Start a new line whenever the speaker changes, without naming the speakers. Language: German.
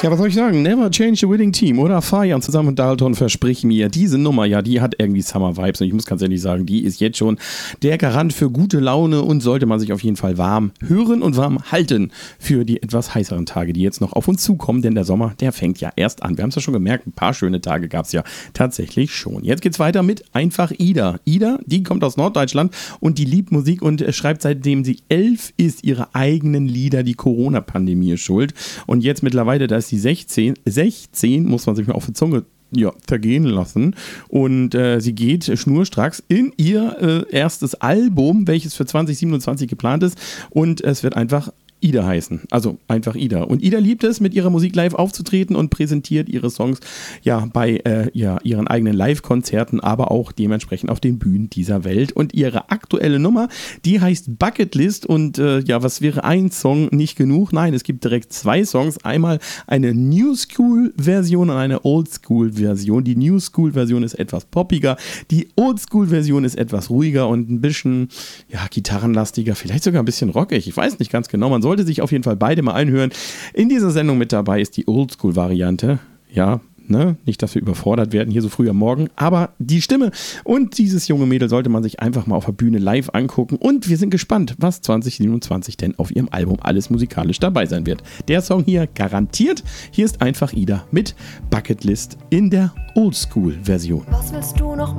Ja, was soll ich sagen? Never change the winning team, oder? Fajan zusammen mit Dalton, versprich mir. Diese Nummer, ja, die hat irgendwie Summer-Vibes und ich muss ganz ehrlich sagen, die ist jetzt schon der Garant für gute Laune und sollte man sich auf jeden Fall warm hören und warm halten für die etwas heißeren Tage, die jetzt noch auf uns zukommen, denn der Sommer, der fängt ja erst an. Wir haben es ja schon gemerkt, ein paar schöne Tage gab es ja tatsächlich schon. Jetzt geht's weiter mit einfach Ida. Ida, die kommt aus Norddeutschland und die liebt Musik und schreibt, seitdem sie 11 ist, ihre eigenen Lieder. Die Corona-Pandemie ist schuld. Und jetzt mittlerweile, da ist sie 16, muss man sich mal auf die Zunge vergehen lassen. Und sie geht schnurstracks in ihr erstes Album, welches für 2027 geplant ist. Und es wird einfach Ida heißen. Also einfach Ida. Und Ida liebt es, mit ihrer Musik live aufzutreten und präsentiert ihre Songs ja bei ihren eigenen Live-Konzerten, aber auch dementsprechend auf den Bühnen dieser Welt. Und ihre aktuelle Nummer, die heißt Bucketlist. Und was wäre ein Song nicht genug? Nein, es gibt direkt 2 Songs. Einmal eine New School-Version und eine Old School-Version. Die New School-Version ist etwas poppiger. Die Old School-Version ist etwas ruhiger und ein bisschen gitarrenlastiger, vielleicht sogar ein bisschen rockig. Ich weiß nicht ganz genau. Man sollte sich auf jeden Fall beide mal einhören. In dieser Sendung mit dabei ist die Oldschool-Variante. Ja, nicht, dass wir überfordert werden hier so früh am Morgen, aber die Stimme und dieses junge Mädel sollte man sich einfach mal auf der Bühne live angucken und wir sind gespannt, was 2027 denn auf ihrem Album alles musikalisch dabei sein wird. Der Song hier garantiert. Hier ist einfach Ida mit Bucketlist in der Oldschool-Version.
Was willst du noch